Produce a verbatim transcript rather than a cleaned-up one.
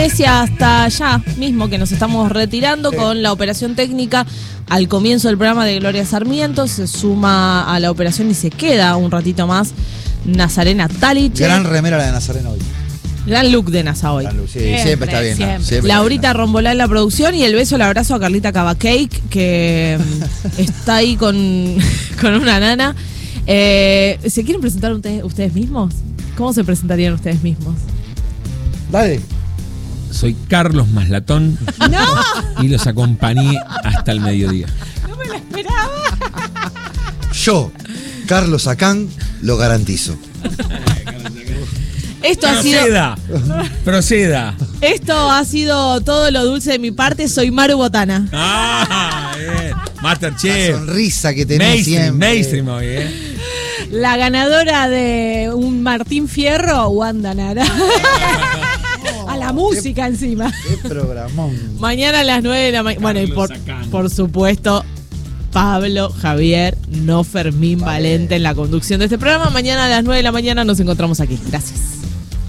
parece hasta ya mismo que nos estamos retirando sí. con la operación técnica al comienzo del programa de Gloria Sarmiento. Se suma a la operación y se queda un ratito más Nazarena Taliche. Gran remera la de Nazarena hoy. Gran look de Nasa hoy. Look, sí, siempre, siempre está bien. Siempre. ¿no? Siempre Laurita Rombolá en la producción y el beso, el abrazo a Carlita Cavacake, que está ahí con, con una nana. Eh, ¿Se quieren presentar ustedes, ustedes mismos? ¿Cómo se presentarían ustedes mismos? Dale. Soy Carlos Maslatón. ¡No! Y los acompañé hasta el mediodía. No me lo esperaba. Yo, Carlos Acán, lo garantizo. Esto proceda, ha sido. Proceda. Esto ha sido todo lo dulce de mi parte. Soy Maru Botana. Ah, bien. Masterchef. La sonrisa que tenés mainstream, siempre. Mainstream hoy, ¿eh? La ganadora de un Martín Fierro, Wanda Nara. A la música qué, encima. Qué programón. Mañana a las nueve de la mañana. Bueno, y por, por supuesto, Pablo, Javier, no Fermín vale. Valente en la conducción de este programa. Mañana a las nueve de la mañana nos encontramos aquí. Gracias.